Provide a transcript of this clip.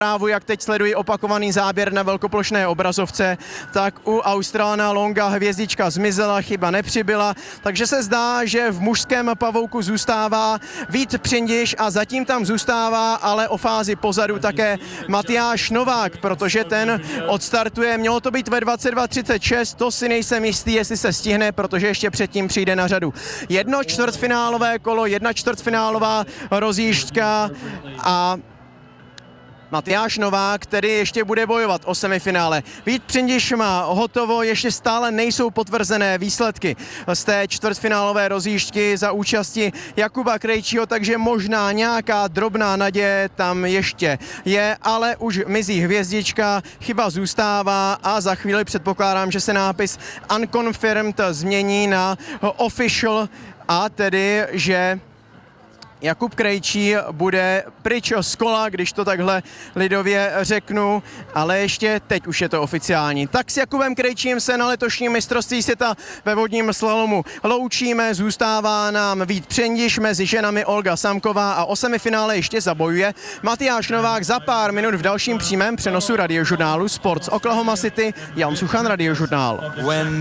Právu, jak teď sleduji opakovaný záběr na velkoplošné obrazovce, tak u Australana Longa hvězdička zmizela, chyba nepřibyla, takže se zdá, že v mužském pavouku zůstává Vít Přindiš a zatím tam zůstává, ale o fázi pozadu také Matyáš Novák, protože ten odstartuje, mělo to být ve 22:36, to si nejsem jistý, jestli se stihne, protože ještě předtím přijde na řadu jedno čtvrtfinálové kolo, jedna čtvrtfinálová rozjížďka a Matyáš Novák, který ještě bude bojovat o semifinále. Vít Přindiš má hotovo, ještě stále nejsou potvrzené výsledky z té čtvrtfinálové rozjížďky za účasti Jakuba Krejčího, takže možná nějaká drobná naděje tam ještě je, ale už mizí hvězdička, chyba zůstává a za chvíli předpokládám, že se nápis Unconfirmed změní na Official a tedy, že Jakub Krejčí bude pryč z kola, když to takhle lidově řeknu, ale ještě teď už je to oficiální. Tak s Jakubem Krejčím se na letošním mistrovství světa ve vodním slalomu loučíme, zůstává nám Vít Přindiš, mezi ženami Olga Samková a o semifinále ještě zabojuje Matyáš Novák za pár minut v dalším přímém přenosu radiožurnálu Sport z Oklahoma City. Jan Suchan, Radiožurnál.